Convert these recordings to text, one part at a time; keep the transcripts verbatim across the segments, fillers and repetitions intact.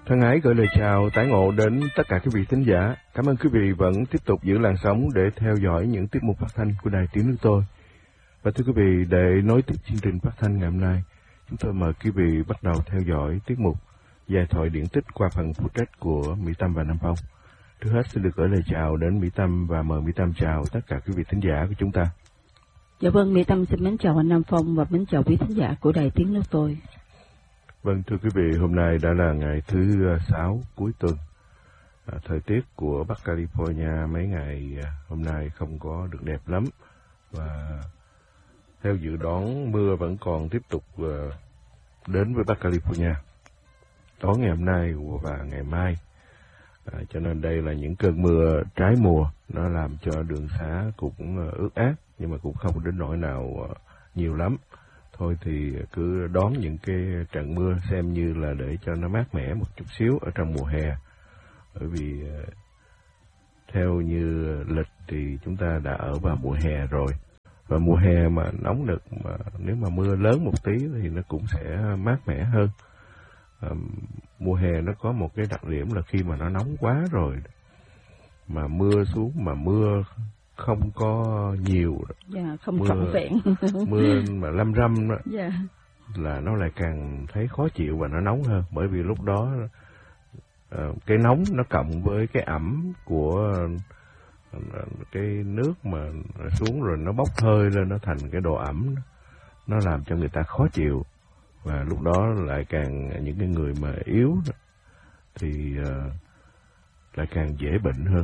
Thân ái gửi lời chào tái ngộ đến tất cả quý vị thính giả. Cảm ơn quý vị vẫn tiếp tục giữ làn sóng để theo dõi những tiết mục phát thanh của Đài Tiếng Nước Tôi. Và thưa quý vị, để nối tiếp chương trình phát thanh ngày hôm nay, chúng tôi mời quý vị bắt đầu theo dõi tiết mục Giai thoại điển tích qua phần phụ trách của Mỹ Tâm và Nam Phong. Trước hết xin được gửi lời chào đến Mỹ Tâm và mời Mỹ Tâm chào tất cả quý vị thính giả của chúng ta. Dạ vâng, Mỹ Tâm xin mến chào anh Nam Phong và mến chào quý thính giả của Đài Tiếng Nước Tôi. Vâng, thưa quý vị, hôm nay đã là ngày thứ sáu cuối tuần. À, thời tiết của Bắc California mấy ngày hôm nay không có được đẹp lắm. Và theo dự đoán mưa vẫn còn tiếp tục uh, đến với Bắc California. Tối ngày hôm nay và ngày mai. À, cho nên đây là những cơn mưa trái mùa. Nó làm cho đường xá cũng uh, ướt át, nhưng mà cũng không đến nỗi nào uh, nhiều lắm. Thôi thì cứ đón những cái trận mưa xem như là để cho nó mát mẻ một chút xíu ở trong mùa hè. Bởi vì theo như lịch thì chúng ta đã ở vào mùa hè rồi. Và mùa hè mà nóng nực, mà nếu mà mưa lớn một tí thì nó cũng sẽ mát mẻ hơn. À, mùa hè nó có một cái đặc điểm là khi mà nó nóng quá rồi, mà mưa xuống mà mưa không có nhiều, dạ, không trọn vẹn, mưa mà lâm râm đó, dạ, là nó lại càng thấy khó chịu và nó nóng hơn. Bởi vì lúc đó uh, cái nóng nó cộng với cái ẩm của uh, cái nước mà xuống rồi nó bốc hơi lên, nó thành cái độ ẩm, nó làm cho người ta khó chịu. Và lúc đó lại càng những cái người mà yếu đó, thì uh, lại càng dễ bệnh hơn.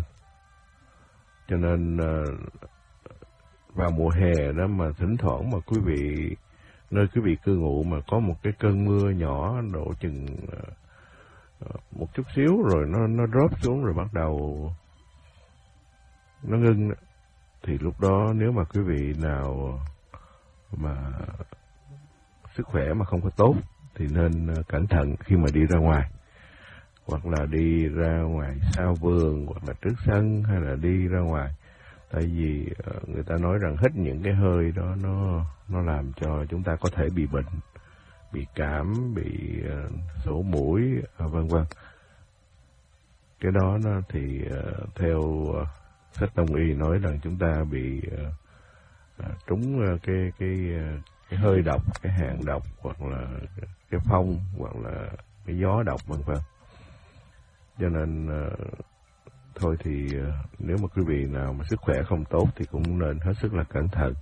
Cho nên uh, vào mùa hè đó mà thỉnh thoảng mà quý vị, nơi quý vị cư ngụ mà có một cái cơn mưa nhỏ độ chừng uh, một chút xíu rồi nó nó drop xuống rồi bắt đầu nó ngưng đó. Thì lúc đó nếu mà quý vị nào mà sức khỏe mà không có tốt thì nên uh, cẩn thận khi mà đi ra ngoài. Hoặc là đi ra ngoài sau vườn, hoặc là trước sân, hay là đi ra ngoài. Tại vì uh, người ta nói rằng hít những cái hơi đó nó nó làm cho chúng ta có thể bị bệnh, bị cảm, bị uh, sổ mũi, uh, vân vân. Cái đó nó thì uh, theo uh, sách đông y nói rằng chúng ta bị uh, uh, trúng uh, cái cái uh, cái hơi độc, cái hàn độc, hoặc là cái phong, hoặc là cái gió độc, vân vân. Cho nên uh, thôi thì uh, nếu mà quý vị nào mà sức khỏe không tốt thì cũng nên hết sức là cẩn thận.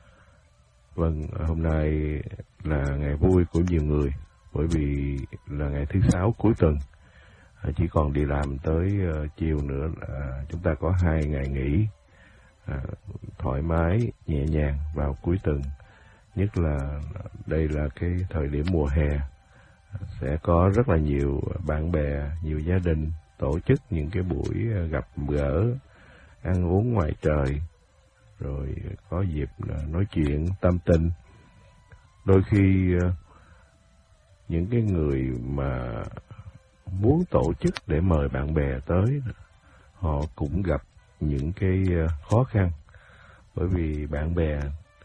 Vâng, hôm nay là ngày vui của nhiều người, bởi vì là ngày thứ sáu cuối tuần, uh, chỉ còn đi làm tới uh, chiều nữa là chúng ta có hai ngày nghỉ uh, thoải mái, nhẹ nhàng vào cuối tuần. Nhất là đây là cái thời điểm mùa hè, sẽ có rất là nhiều bạn bè, nhiều gia đình tổ chức những cái buổi gặp gỡ, ăn uống ngoài trời, rồi có dịp nói chuyện tâm tình. Đôi khi những cái người mà muốn tổ chức để mời bạn bè tới, họ cũng gặp những cái khó khăn. Bởi vì bạn bè,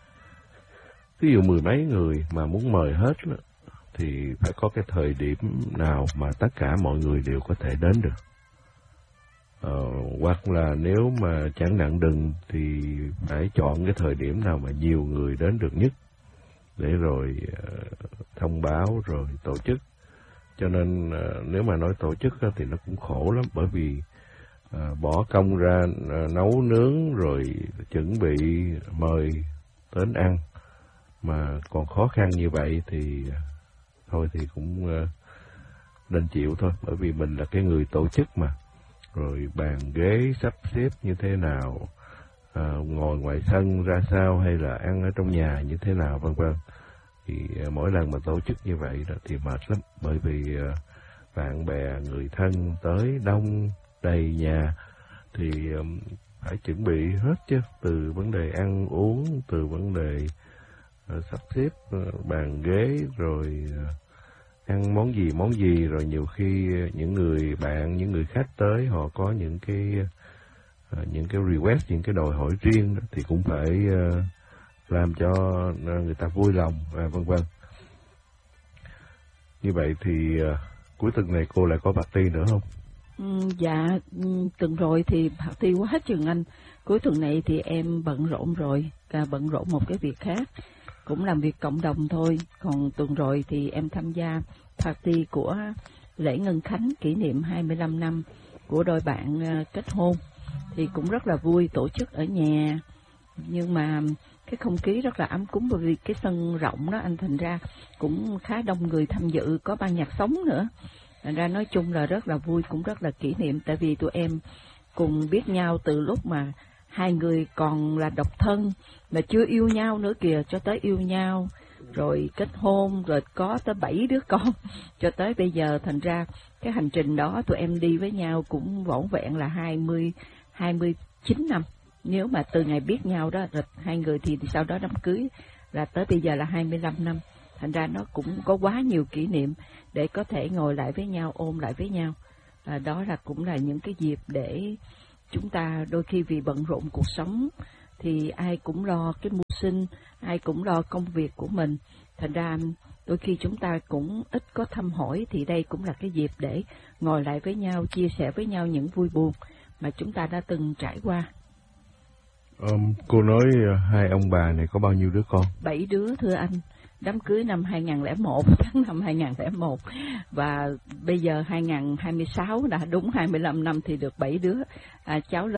ví dụ mười mấy người mà muốn mời hết thì phải có cái thời điểm nào mà tất cả mọi người đều có thể đến được. Ờ, hoặc là nếu mà chẳng nặng đừng thì phải chọn cái thời điểm nào mà nhiều người đến được nhất, để rồi uh, thông báo rồi tổ chức. Cho nên uh, nếu mà nói tổ chức thì nó cũng khổ lắm, bởi vì uh, bỏ công ra uh, nấu nướng rồi chuẩn bị mời đến ăn, mà còn khó khăn như vậy thì thôi thì cũng uh, nên chịu thôi. Bởi vì mình là cái người tổ chức mà, rồi bàn ghế sắp xếp như thế nào, uh, ngồi ngoài sân ra sao, hay là ăn ở trong nhà như thế nào, vân vân. Thì uh, mỗi lần mà tổ chức như vậy đó thì mệt lắm. Bởi vì uh, bạn bè, người thân tới đông đầy nhà thì um, phải chuẩn bị hết chứ, từ vấn đề ăn uống, từ vấn đề uh, sắp xếp uh, bàn ghế, rồi uh, ăn món gì món gì, rồi nhiều khi những người bạn, những người khách tới họ có những cái uh, những cái request, những cái đòi hỏi riêng đó, thì cũng phải uh, làm cho người ta vui lòng và vân vân. Như vậy thì uh, cuối tuần này cô lại có party nữa không? Ừ, dạ, tuần rồi thì party quá chừng anh. Cuối tuần này thì em bận rộn rồi, cả bận rộn một cái việc khác, cũng làm việc cộng đồng thôi. Còn tuần rồi thì em tham gia party của lễ Ngân Khánh kỷ niệm hai mươi lăm năm của đôi bạn kết hôn. Thì cũng rất là vui, tổ chức ở nhà, nhưng mà cái không khí rất là ấm cúng bởi vì cái sân rộng đó anh, thành ra cũng khá đông người tham dự, có ban nhạc sống nữa. Thành ra nói chung là rất là vui, cũng rất là kỷ niệm, tại vì tụi em cùng biết nhau từ lúc mà hai người còn là độc thân, mà chưa yêu nhau nữa kìa, cho tới yêu nhau, rồi kết hôn, rồi có tới bảy đứa con, cho tới bây giờ. Thành ra cái hành trình đó tụi em đi với nhau cũng vỏn vẹn là hai mươi, hai mươi chín năm. Nếu mà từ ngày biết nhau đó, rồi hai người thì, thì sau đó đám cưới là tới bây giờ là hai mươi lăm năm. Thành ra nó cũng có quá nhiều kỷ niệm để có thể ngồi lại với nhau, ôm lại với nhau. À, đó là cũng là những cái dịp để chúng ta đôi khi vì bận rộn cuộc sống thì ai cũng lo cái mưu sinh, ai cũng lo công việc của mình. Thành ra đôi khi chúng ta cũng ít có thăm hỏi, thì đây cũng là cái dịp để ngồi lại với nhau, chia sẻ với nhau những vui buồn mà chúng ta đã từng trải qua. Um, cô nói hai ông bà này có bao nhiêu đứa con? Bảy đứa thưa anh. Đám cưới năm hai nghìn lẻ một, tháng năm hai nghìn lẻ một, và bây giờ hai nghìn hai mươi sáu đã đúng hai mươi lăm năm thì được bảy đứa. À, cháu